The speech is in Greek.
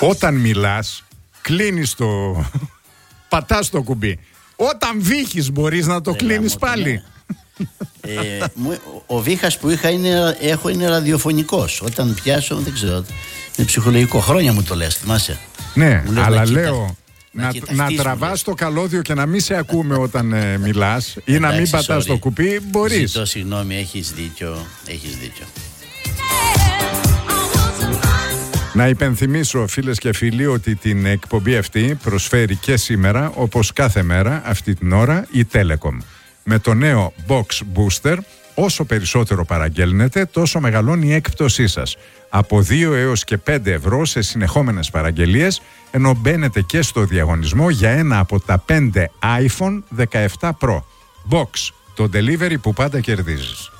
Όταν μιλάς, κλείνεις το... πατάς το κουμπί. Όταν βύχεις μπορείς να το κλείνεις πάλι. Ο βήχας που έχω είναι ραδιοφωνικός. Όταν πιάσω, δεν ξέρω, είναι ψυχολογικό. Χρόνια μου το λες, θυμάσαι. Ναι, αλλά λέω να τραβάς το καλώδιο και να μην σε ακούμε όταν μιλάς ή να μην πατάς το κουμπί, μπορείς. Ζητώ συγγνώμη, έχεις δίκιο. Να υπενθυμίσω, φίλες και φίλοι, ότι την εκπομπή αυτή προσφέρει και σήμερα, όπως κάθε μέρα αυτή την ώρα, η Telecom. Με το νέο Box Booster, όσο περισσότερο παραγγέλνετε, τόσο μεγαλώνει η έκπτωσή σας. Από 2 έως και 5 ευρώ σε συνεχόμενες παραγγελίες, ενώ μπαίνετε και στο διαγωνισμό για ένα από τα 5 iPhone 17 Pro. Box, το delivery που πάντα κερδίζεις.